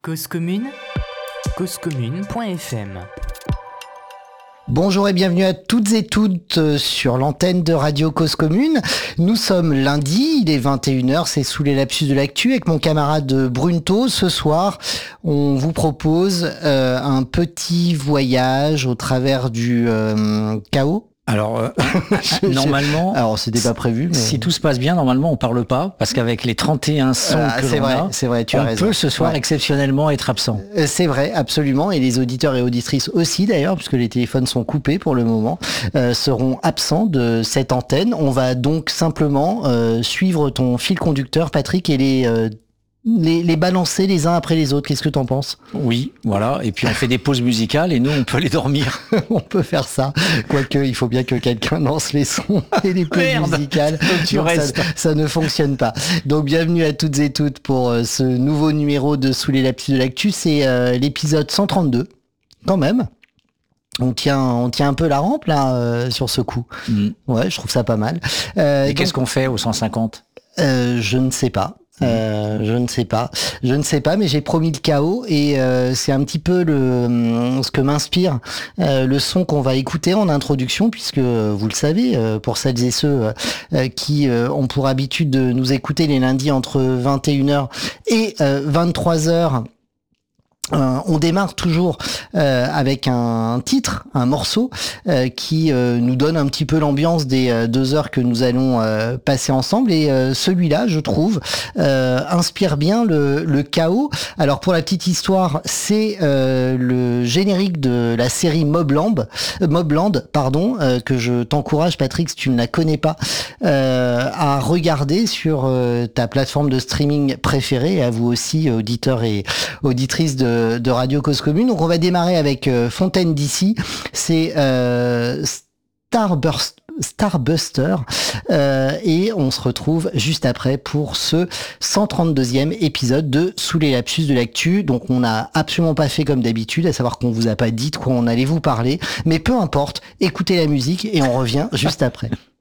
Cause commune, causecommune.fm. Bonjour et bienvenue à toutes et toutes sur l'antenne de Radio Cause Commune. Nous sommes lundi, il est 21h, c'est sous les lapsus de l'actu avec mon camarade Brunto. Ce soir, on vous propose un petit voyage au travers du chaos. Alors, normalement... Alors, c'était pas prévu, mais... Si tout se passe bien, normalement, on parle pas, parce qu'avec les 31 sons que l'on a, c'est vrai, tu as raison. On peut ce soir exceptionnellement être absent. C'est vrai, absolument, et les auditeurs et auditrices aussi d'ailleurs, puisque les téléphones sont coupés pour le moment, seront absents de cette antenne. On va donc simplement suivre ton fil conducteur, Patrick, et les balancer les uns après les autres. Qu'est-ce que t'en penses? Oui, voilà. Et puis on fait des pauses musicales et nous on peut aller dormir. On peut faire ça. Quoique, il faut bien que quelqu'un lance les sons et les pauses musicales. Donc ça ne fonctionne pas. Donc bienvenue à toutes et toutes pour ce nouveau numéro de Sous les lapsus de l'actu. C'est l'épisode 132, quand même. On tient un peu la rampe là sur ce coup. Ouais, je trouve ça pas mal. Et qu'est-ce qu'on fait au 150? Je ne sais pas. Je ne sais pas, mais j'ai promis le chaos et c'est un petit peu ce que m'inspire le son qu'on va écouter en introduction, puisque vous le savez, pour celles et ceux qui ont pour habitude de nous écouter les lundis entre 21h et 23h. On démarre toujours avec un titre, un morceau qui nous donne un petit peu l'ambiance des 2 heures que nous allons passer ensemble, et celui-là, je trouve, inspire bien le chaos. Alors pour la petite histoire, c'est le générique de la série Mobland, que je t'encourage, Patrick, si tu ne la connais pas, à regarder sur ta plateforme de streaming préférée, et à vous aussi, auditeurs et auditrices de Radio Cause Commune. Donc on va démarrer avec Fontaine d'ici. C'est Starbuster, et on se retrouve juste après pour ce 132e épisode de Sous les lapsus de l'actu. Donc on n'a absolument pas fait comme d'habitude, à savoir qu'on vous a pas dit de quoi on allait vous parler, mais peu importe, écoutez la musique et on revient juste après.